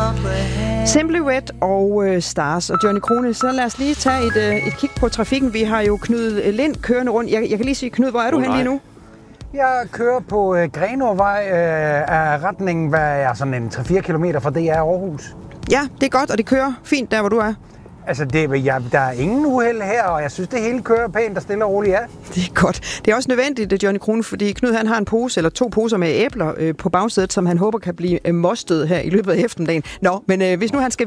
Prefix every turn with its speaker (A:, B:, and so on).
A: Simply Red og Stars og Johnny Krone. Så lad os lige tage et kig på trafikken. Vi har jo Knud Lind kørende rundt. Jeg kan lige sige, Knud, hvor er du hen lige nu?
B: Jeg kører på Grenåvej af retningen, hvad er sådan en 3-4 kilometer fra DR Aarhus.
A: Ja, det er godt, og det kører fint der, hvor du er.
B: Altså, der er ingen uheld her, og jeg synes, det hele kører pænt og stille og roligt, ja.
A: Det er godt. Det er også nødvendigt, Johnny Krone, fordi Knud han har en pose eller 2 poser med æbler på bagsædet, som han håber kan blive mostet her i løbet af eftermiddagen. Nå, men hvis nu han skal